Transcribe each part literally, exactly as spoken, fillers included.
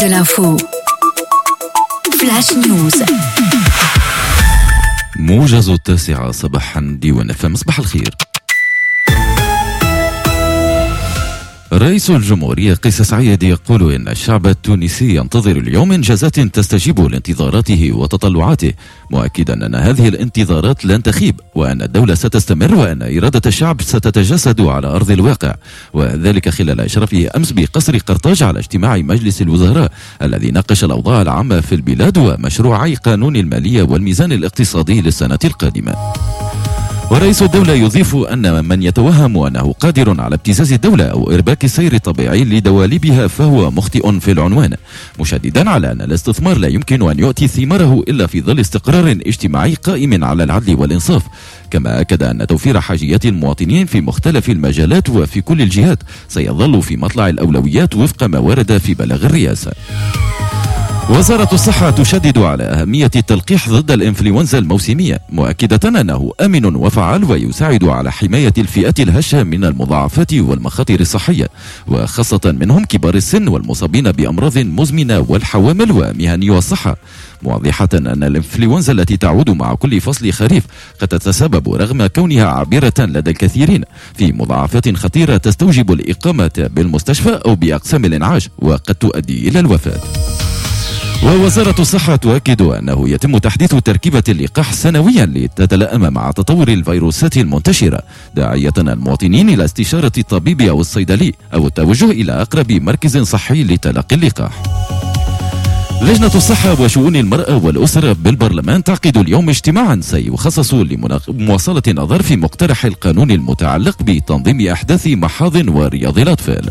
de l'info. Flash News. موجز التاسعة صباحا ديوان اف صباح الخير. رئيس الجمهورية قيس سعيد يقول إن الشعب التونسي ينتظر اليوم إنجازات تستجيب لانتظاراته وتطلعاته، مؤكدا أن هذه الانتظارات لن تخيب، وأن الدولة ستستمر، وأن إرادة الشعب ستتجسد على أرض الواقع، وذلك خلال إشرافه أمس بقصر قرطاج على اجتماع مجلس الوزراء الذي ناقش الأوضاع العامة في البلاد ومشروعي قانون المالية والميزان الاقتصادي للسنة القادمة. ورئيس الدولة يضيف أن من يتوهم أنه قادر على ابتزاز الدولة أو إرباك السير الطبيعي لدواليبها فهو مخطئ في العنوان، مشددا على أن الاستثمار لا يمكن أن يؤتي ثماره إلا في ظل استقرار اجتماعي قائم على العدل والإنصاف، كما أكد أن توفير حاجيات المواطنين في مختلف المجالات وفي كل الجهات سيظل في مطلع الأولويات وفق ما ورد في بلاغ الرئاسة. وزارة الصحة تشدد على أهمية التلقيح ضد الإنفلونزا الموسمية، مؤكدة أنه آمن وفعال ويساعد على حماية الفئات الهشة من المضاعفات والمخاطر الصحية، وخاصة منهم كبار السن والمصابين بأمراض مزمنة والحوامل ومهنيو الصحة، موضحة أن الإنفلونزا التي تعود مع كل فصل خريف قد تتسبب رغم كونها عابرة لدى الكثيرين في مضاعفات خطيرة تستوجب الإقامة بالمستشفى أو بأقسام الإنعاش وقد تؤدي إلى الوفاة. ووزارة الصحة تؤكد أنه يتم تحديث تركيبة اللقاح سنويا لتتلائم مع تطور الفيروسات المنتشرة، داعية المواطنين إلى استشارة الطبيب أو الصيدلي أو التوجه إلى أقرب مركز صحي لتلقي اللقاح. لجنة الصحة وشؤون المرأة والأسرة بالبرلمان تعقد اليوم اجتماعا سيخصص لمواصلة النظر في مقترح القانون المتعلق بتنظيم أحداث محاضن ورياض الأطفال.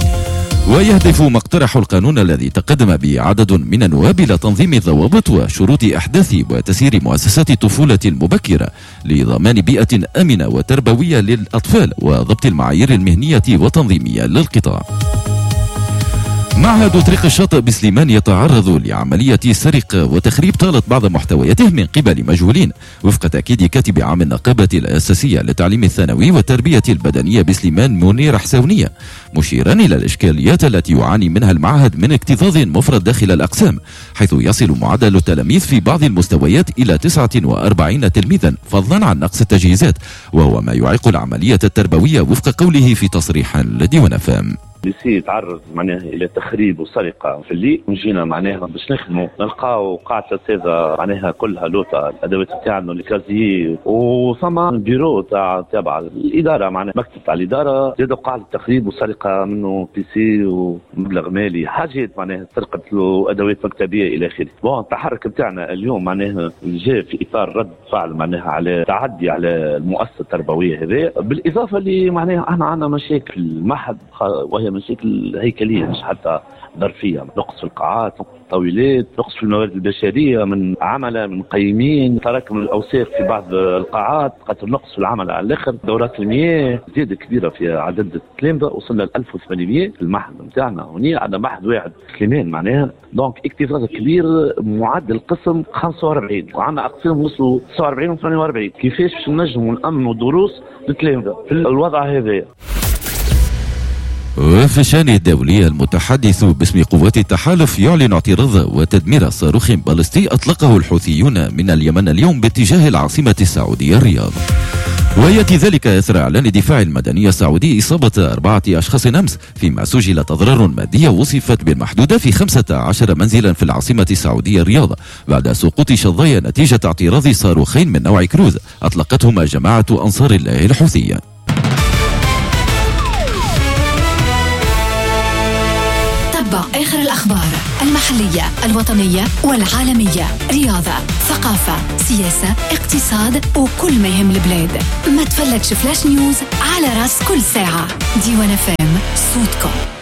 ويهدف مقترح القانون الذي تقدم بعدد من النواب إلى تنظيم الضوابط وشروط إحداث وتسيير مؤسسات الطفولة المبكرة لضمان بيئة آمنة وتربوية للأطفال وضبط المعايير المهنية وتنظيمية للقطاع. معهد طريق الشاطئ بسليمان يتعرض لعملية سرقة وتخريب طالت بعض محتوياته من قبل مجهولين، وفق تأكيد كاتب عام النقابة الأساسية للتعليم الثانوي والتربية البدنية بسليمان منير حساونية، مشيرا إلى الإشكاليات التي يعاني منها المعهد من اكتظاظ مفرط داخل الأقسام، حيث يصل معدل التلاميذ في بعض المستويات إلى تسعة وأربعين تلميذا فضلا عن نقص التجهيزات، وهو ما يعيق العملية التربوية وفق قوله في تصريح لديوان فام. ليسي يتعرض معناها الى تخريب وسرقه في الليل، ونجينا معناها باش نخدموا نلقاو قاعه الاساتذه معناها كلها لوطه، الادوات تاعنا الكازيي وثم بيرو تاع تابع الاداره معناها مكتب تاع الاداره، زادوا قاعده تخريب وسرقه منه بي سي ومبلغ مالي، حاجات معناها سرقه له ادوات مكتبيه الى اخره. بون التحرك نتاعنا اليوم معناها جاء في اطار رد فعل معناها على تعدي على المؤسسه التربويه هذه، بالاضافه اللي معناها احنا عندنا مشاكل في المعهد وهي مشاكل هيكليه مش حتى ظرفيه، نقص في القاعات، نقص في الطاولات، نقص في الموارد البشريه من عمله من مقيمين، تراكم الاوساخ في بعض القاعات، خاطر نقص في العمل على الاخر، دورات المياه زياده كبيره في عدد التلامذه، وصلنا ل ألف وثمانمئة في المعهد نتاعنا، هنا عندنا معهد واحد سليمان معناها، دونك اكتظاظ كبير، معدل القسم خمسة وأربعين وعندنا اقسام وصلوا تسعة وأربعين و ثمانية وأربعين، كيفاش باش نجموا نامنوا دروس للتلامذه في الوضع هذا؟ وفي الشان الدولي، المتحدث باسم قوات التحالف يعلن اعتراض وتدمير صاروخ باليستي أطلقه الحوثيون من اليمن اليوم باتجاه العاصمة السعودية الرياض. ويأتي ذلك إثر إعلان الدفاع المدني السعودي إصابة أربعة أشخاص أمس، فيما سجلت أضرار مادية وصفت بالمحدودة في خمسة عشر منزلا في العاصمة السعودية الرياض، بعد سقوط شظايا نتيجة اعتراض صاروخين من نوع كروز أطلقتهما جماعة أنصار الله الحوثية. آخر الأخبار المحلية الوطنية والعالمية، رياضة، ثقافة، سياسة، اقتصاد وكل ما يهم البلاد. ما تفلتش فلاش نيوز على راس كل ساعة. ديوان فام، صوتكم.